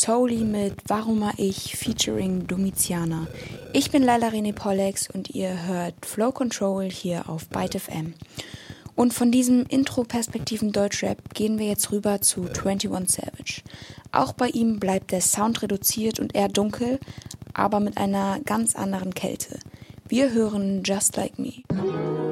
Souli mit Warum ich featuring Domiziana. Ich bin Laila René Pollex und ihr hört Flow Control hier auf Byte FM. Und von diesem Intro-Perspektiven Deutschrap gehen wir jetzt rüber zu 21 Savage. Auch bei ihm bleibt der Sound reduziert und eher dunkel, aber mit einer ganz anderen Kälte. Wir hören Just Like Me.